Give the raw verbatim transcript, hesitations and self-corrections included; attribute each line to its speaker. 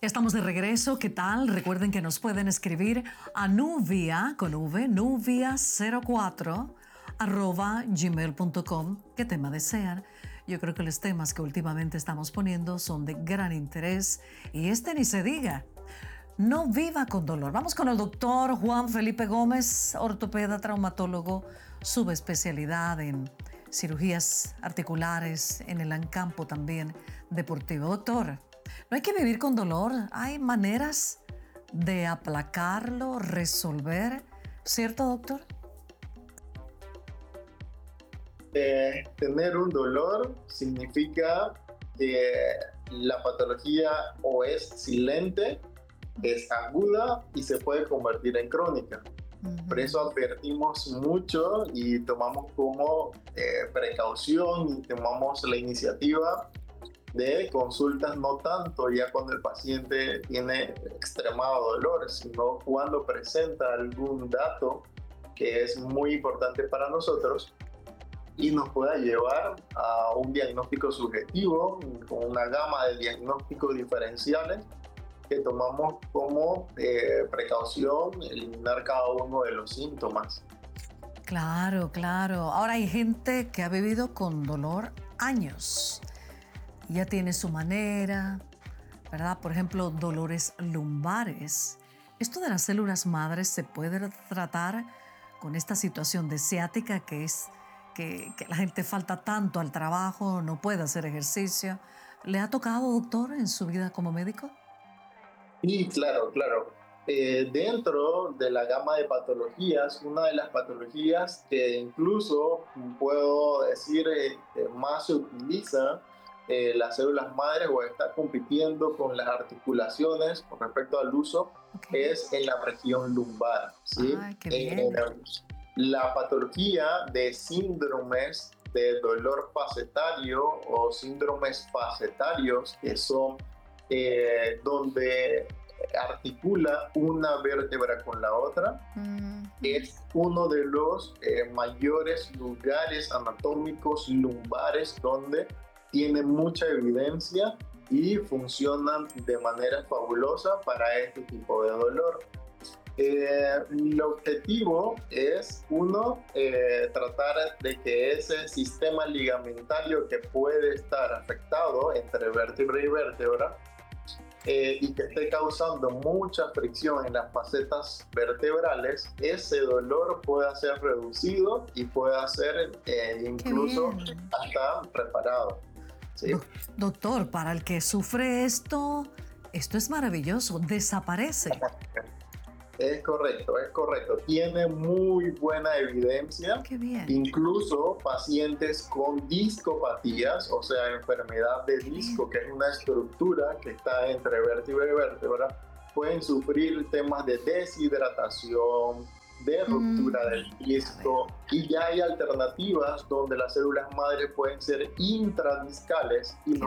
Speaker 1: Estamos de regreso, ¿qué tal? Recuerden que nos pueden escribir a nubia, con V, nubia cero cuatro, arroba gmail punto com. ¿Qué tema desean? Yo creo que los temas que últimamente estamos poniendo son de gran interés y este ni se diga. No viva con dolor. Vamos con el doctor Juan Felipe Gómez, ortopeda, traumatólogo, subespecialidad en cirugías articulares, en el campo también deportivo. Doctor, no hay que vivir con dolor, hay maneras de aplacarlo, resolver, ¿cierto, doctor?
Speaker 2: Eh, tener un dolor significa que la patología o es silente, es aguda y se puede convertir en crónica. Uh-huh. Por eso advertimos mucho y tomamos como eh, precaución y tomamos la iniciativa de consultas no tanto ya cuando el paciente tiene extremado dolor, sino cuando presenta algún dato que es muy importante para nosotros y nos pueda llevar a un diagnóstico subjetivo con una gama de diagnósticos diferenciales que tomamos como eh, precaución eliminar cada uno de los síntomas.
Speaker 1: Claro, claro. Ahora hay gente que ha vivido con dolor años. Ya tiene su manera, ¿verdad? Por ejemplo, dolores lumbares. ¿Esto de las células madres se puede tratar con esta situación de ciática que es que, que la gente falta tanto al trabajo, no puede hacer ejercicio? ¿Le ha tocado, doctor, en su vida como médico?
Speaker 2: Sí, claro, claro. Eh, dentro de la gama de patologías, una de las patologías que incluso puedo decir eh, más se utiliza eh, las células madres o está compitiendo con las articulaciones con respecto al uso, okay, es en la región lumbar, ¿sí?
Speaker 1: Ay, qué bien.
Speaker 2: Eh, la patología de síndromes de dolor facetario o síndromes facetarios, que son eh, donde articula una vértebra con la otra, mm. es uno de los eh, mayores lugares anatómicos lumbares donde tiene mucha evidencia y funcionan de manera fabulosa para este tipo de dolor. Eh, el objetivo es, uno, eh, tratar de que ese sistema ligamentario que puede estar afectado entre vértebra y vértebra eh, y que esté causando mucha fricción en las facetas vertebrales, ese dolor pueda ser reducido y pueda ser eh, incluso hasta reparado. ¿Sí?
Speaker 1: Do- doctor, para el que sufre esto, esto es maravilloso, desaparece.
Speaker 2: Es correcto, es correcto. Tiene muy buena evidencia.
Speaker 1: Qué bien.
Speaker 2: Incluso pacientes con discopatías, o sea, enfermedad de disco, que es una estructura que está entre vértebra y vértebra, pueden sufrir temas de deshidratación, de ruptura mm. del disco, y ya hay alternativas donde las células madre pueden ser intradiscales y no